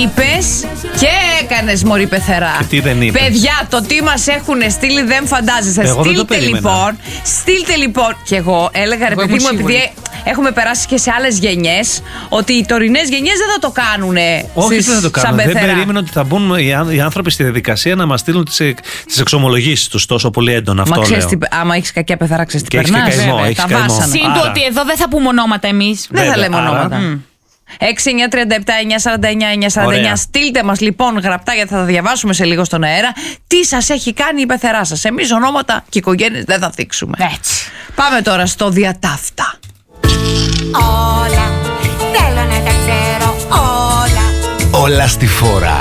Είπες και έκανες, μωρή πεθερά. Και τι δεν είπες? Παιδιά, το τι μας έχουν στείλει δεν φαντάζεσαι. Εγώ δεν το περίμενα. Στείλτε λοιπόν. Και εγώ έλεγα, ρε παιδί μου, επειδή έχουμε περάσει και σε άλλες γενιές, ότι οι τωρινές γενιές δεν θα το κάνουν. Όχι, δεν θα το κάνουν. Δεν περίμενα ότι θα μπουν οι άνθρωποι στη διαδικασία να μας στείλουν τις εξομολογήσεις τους τόσο πολύ έντονα. Αυτό λέω. Άμα έχεις κακιά πεθερά, ξέρεις τι περνάς. Τα βάσανα. Συν το ότι εδώ δεν θα πούμε ονόματα εμείς. Δεν θα λέμε ονόματα. 6-9-37-9-49-949. Στείλτε μας λοιπόν γραπτά, γιατί θα τα διαβάσουμε σε λίγο στον αέρα, τι σας έχει κάνει η πεθερά σας. Εμείς ονόματα και οικογένειες δεν θα θίξουμε. Έτσι. Πάμε τώρα στο διατάφτα. Όλα, θέλω να τα ξέρω όλα. Όλα στη φόρα.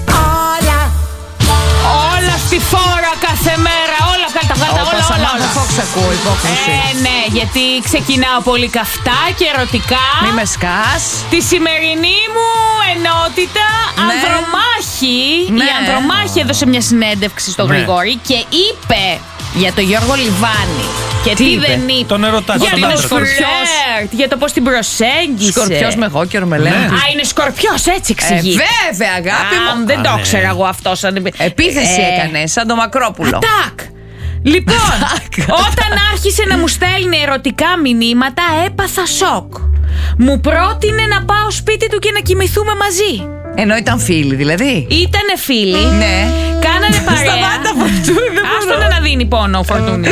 Όλα στη φόρα κάθε μέρα. Όλα κάτω, όλα. Φόξ ακούω, υπόκριση. Ναι, γιατί ξεκινάω πολύ καυτά και ερωτικά. Μη με σκάς. Τη σημερινή μου ενότητα, Ανδρομάχη. Ναι. Η Ανδρομάχη έδωσε μια συνέντευξη στο Γρηγόρη και είπε για τον Γιώργο Λιβάνη. Και τι δεν είπε? Τον ερωτά, για τον το άντρα. φλερτ, για το πώς την προσέγγισε. Σκορπιός με γόκερο με λένε. Α, είναι σκορπιός, έτσι εξηγεί. Βέβαια, αγάπη μου. Δεν το ήξερα εγώ αυτό. Επίθεση έκανε, σαν το Μακρόπουλο. Ατάκ! Λοιπόν, όταν άρχισε να μου στέλνει ερωτικά μηνύματα, έπαθα σοκ. Μου πρότεινε να πάω σπίτι του και να κοιμηθούμε μαζί. Ενώ ήταν φίλοι, δηλαδή. Ήτανε φίλοι. Ναι. Κάνανε παρέα. Σταμάτα, Φορτούνη, δεν Άστο μπορώ. να δίνει πόνο ο Φορτούνης.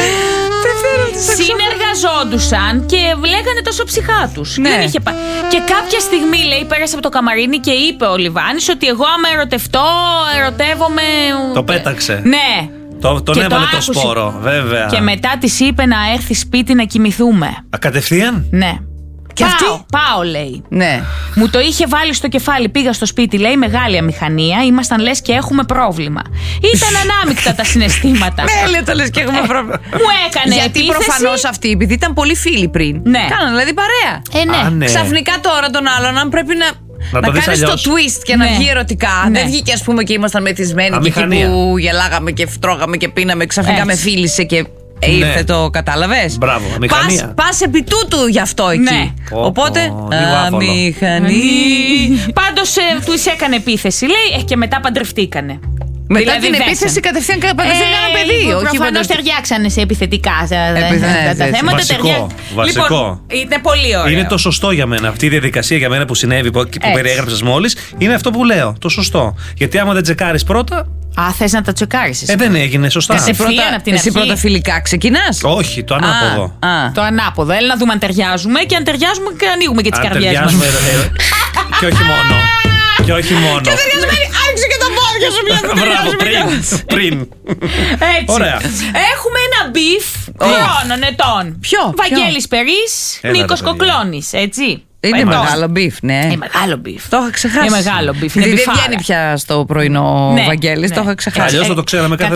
Συνεργαζόντουσαν και λέγανε τόσο ψυχά τους. Ναι. Δεν είχε Και κάποια στιγμή, λέει, πέρασε από το καμαρίνι και είπε ο Λιβάνης ότι εγώ άμα ερωτευτώ, ερωτεύομαι. Το πέταξε. Ναι. Τον Και έβαλε το άκουσε. σπόρο, βέβαια. Και μετά της είπε να έρθει σπίτι να κοιμηθούμε. Κατευθείαν. Ναι. Και αυτή? Πάω, λέει. Ναι. Μου το είχε βάλει στο κεφάλι. Πήγα στο σπίτι, λέει, μεγάλη αμηχανία. Ήμασταν λες και έχουμε πρόβλημα. Ήταν ανάμεικτα τα συναισθήματα. Ναι, λέει το λες και έχουμε πρόβλημα. Μου έκανε Γιατί επίθεση. προφανώς αυτοί, επειδή ήταν πολύ φίλοι πριν. Ναι. Κάνανε δηλαδή παρέα. Ναι. Α, ναι. Ξαφνικά τώρα τον άλλον, αν πρέπει να το δεις κάνεις το αλλιώς. twist και να Ναι. βγει ερωτικά. Ναι. Δεν βγήκε, ας πούμε, και ήμασταν μεθυσμένοι και εκεί Αμηχανία. που γελάγαμε και τρώγαμε και πίναμε. Ξαφνικά με Έτσι. φίλησε και ήρθε Ναι. το. Κατάλαβες. Μπράβο, αμηχανία. Πας επί τούτου γι' αυτό εκεί. Ναι. Οπότε. Λίγο άφωνο. Αμηχανή. Πάντως του έκανε επίθεση, λέει, και μετά παντρευτήκανε. Μετά Δηλαδή, την δέσαν. επίθεση κατευθείαν κάνανε παιδί. Όχι Προφανώς παντρευτεί. ταιριάξανε σε επιθετικά τα έτσι. θέματα. Βασικό. Λοιπόν, είναι πολύ ωραίο. Είναι το σωστό για μένα. Αυτή η διαδικασία για μένα που συνέβη, που περιέγραψες μόλις, είναι αυτό που λέω. Το σωστό. Γιατί άμα δεν τσεκάρεις πρώτα, Α, θες να τα τσεκάρεις εσύ. δεν έγινε σωστά. Εσύ απ' την Εσύ αρχή. πρώτα φιλικά ξεκινάς. Όχι, το ανάποδο. Το ανάποδο. Έλα να δούμε αν ταιριάζουμε και αν ταιριάζουμε και ανοίγουμε και τις Αν καρδιές μας. ταιριάζουμε, και όχι μόνο. Και όχι μόνο. Άνοιξε και τα πόδια σου μια Μπράβο, πριν. Έτσι. Ωραία. Έχουμε ένα μπιφ χρόνων ετών. Ποιο? Βαγγέλης Περής, Έλα, Νίκος ρε, παιδιά. Κοκλώνης, έτσι. Είναι Ετών. μεγάλο μπιφ, ναι. Είναι μεγάλο μπιφ. Το είχα ξεχάσει. Είναι μεγάλο μπιφ, είναι Δεν μπιφάρα. βγαίνει πια στο πρωινό Ναι, Βαγγέλης, ναι. το είχα ξεχάσει. Αλλιώς θα το ξέραμε κάθε